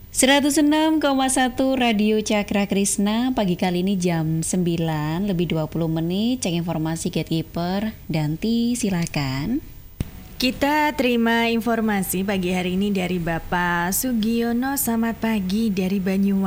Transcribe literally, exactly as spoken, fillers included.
seratus enam koma satu Radio Cakra Krisna. Pagi kali ini jam sembilan lebih dua puluh menit. Cek informasi Gatekeeper. Danti silakan. Kita terima informasi pagi hari ini dari Bapak Sugiono. Selamat pagi dari Banyuwangi.